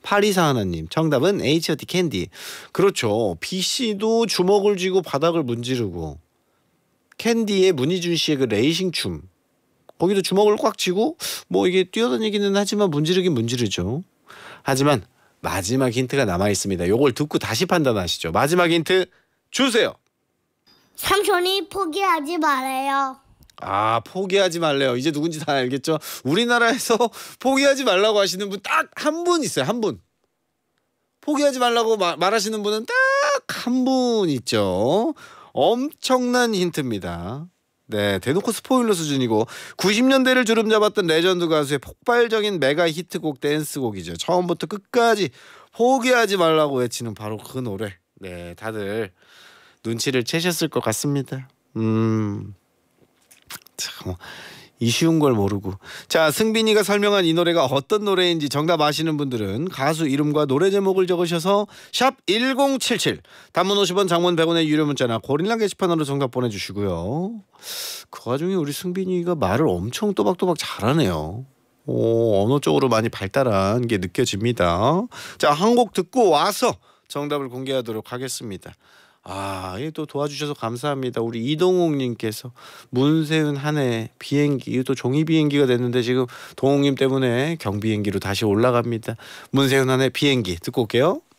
파리사 하나님 정답은 H.O.T 캔디. 그렇죠. BC도 주먹을 쥐고 바닥을 문지르고 캔디의 문희준 씨의 그 레이싱 춤 거기도 주먹을 꽉 쥐고 뭐 이게 뛰어다니기는 하지만 문지르긴 문지르죠. 하지만 마지막 힌트가 남아 있습니다. 요걸 듣고 다시 판단하시죠. 마지막 힌트 주세요. 삼촌이 포기하지 말아요. 아, 포기하지 말래요. 이제 누군지 다 알겠죠? 우리나라에서 포기하지 말라고 하시는 분 딱 한 분 있어요. 한 분. 포기하지 말라고 말하시는 분은 딱 한 분 있죠. 엄청난 힌트입니다. 네, 대놓고 스포일러 수준이고 90년대를 주름잡았던 레전드 가수의 폭발적인 메가 히트곡 댄스곡이죠. 처음부터 끝까지 포기하지 말라고 외치는 바로 그 노래. 네, 다들 눈치를 채셨을 것 같습니다. 참, 이 쉬운 걸 모르고. 자, 승빈이가 설명한 이 노래가 어떤 노래인지 정답 아시는 분들은 가수 이름과 노래 제목을 적으셔서 샵 1077 단문 50원 장문 100원의 유료 문자나 고릴라 게시판으로 정답 보내주시고요. 그 와중에 우리 승빈이가 말을 엄청 또박또박 잘하네요. 언어 쪽으로 많이 발달한 게 느껴집니다. 자, 한 곡 듣고 와서 정답을 공개하도록 하겠습니다. 아, 또 도와주셔서 감사합니다. 우리 이동욱님께서 문세윤 한해 비행기, 이것도 종이 비행기가 됐는데 지금 동욱님 때문에 경비행기로 다시 올라갑니다. 문세윤 한해 비행기 듣고 올게요.